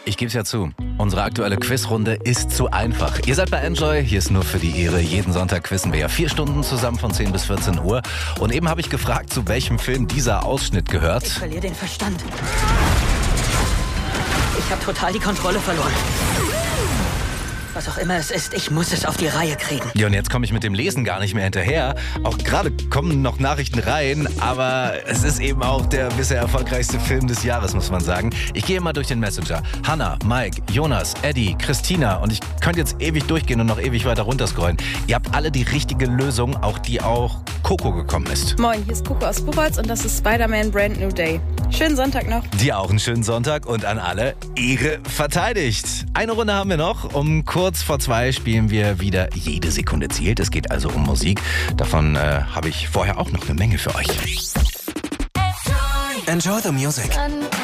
Ich gebe es ja zu, unsere aktuelle Quizrunde ist zu einfach. Ihr seid bei Enjoy, hier ist nur für die Ehre. Jeden Sonntag quizzen wir ja 4 Stunden zusammen von 10 bis 14 Uhr. Und eben habe ich gefragt, zu welchem Film dieser Ausschnitt gehört. Ich verliere den Verstand. Ich habe total die Kontrolle verloren. Was auch immer es ist, ich muss es auf die Reihe kriegen. Ja, und jetzt komme ich mit dem Lesen gar nicht mehr hinterher. Auch gerade kommen noch Nachrichten rein, aber es ist eben auch der bisher erfolgreichste Film des Jahres, muss man sagen. Ich gehe mal durch den Messenger. Hannah, Mike, Jonas, Eddie, Christina und ich könnte jetzt ewig durchgehen und noch ewig weiter runterscrollen. Ihr habt alle die richtige Lösung, auch die auch Coco gekommen ist. Moin, hier ist Coco aus Buchholz und das ist Spider-Man Brand New Day. Schönen Sonntag noch. Dir auch einen schönen Sonntag und an alle Ehre verteidigt. Eine Runde haben wir noch. Um kurz vor 2 spielen wir wieder Jede Sekunde zählt. Es geht also um Musik. Davon habe ich vorher auch noch eine Menge für euch. Enjoy the music.